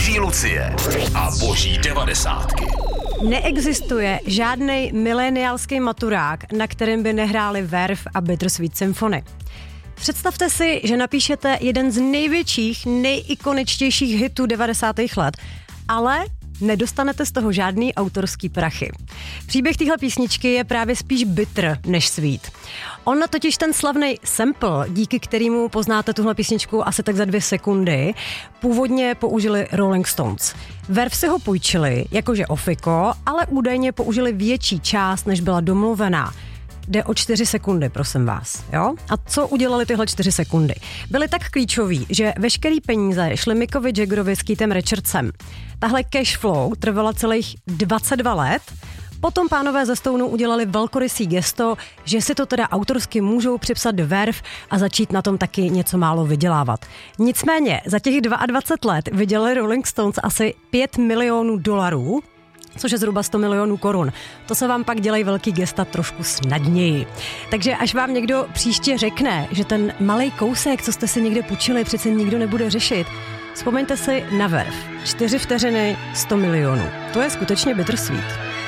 Boží Lucie a Boží 90. Neexistuje žádnej mileniálský maturák, na kterém by nehráli Verve a Bittersweet Symphony. Představte si, že napíšete jeden z největších, nejikoničtějších hitů 90. let, ale nedostanete z toho žádný autorský prachy. Příběh téhle písničky je právě spíš bitter než sweet. On totiž ten slavný sample, díky kterému poznáte tuhle písničku asi tak za 2 sekundy, původně použili Rolling Stones. Verve si ho půjčili, jakože ofiko, ale údajně použili větší část, než byla domluvená. Jde o 4 sekundy, prosím vás. Jo? A co udělali tyhle 4 sekundy? Byly tak klíčoví, že veškerý peníze šly Mickovi Jaggerovi s Keithem Richardsem. Tahle cash flow trvala celých 22 let. Potom pánové ze Stoneu udělali velkorysý gesto, že si to teda autorsky můžou připsat do Verve a začít na tom taky něco málo vydělávat. Nicméně za těch 22 let vydělali Rolling Stones asi $5 milionů, což je zhruba 100 milionů korun. To se vám pak dělají velký gesta trošku snadněji. Takže až vám někdo příště řekne, že ten malej kousek, co jste si někde půjčili, přece nikdo nebude řešit, vzpomeňte si na Verve. 4 vteřiny, 100 milionů. To je skutečně bittersweet.